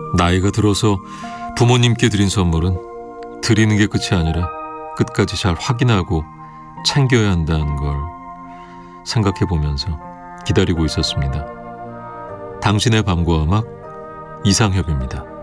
나이가 들어서 부모님께 드린 선물은 드리는 게 끝이 아니라 끝까지 잘 확인하고 챙겨야 한다는 걸 생각해 보면서 기다리고 있었습니다. 당신의 밤과 음악, 이상협입니다.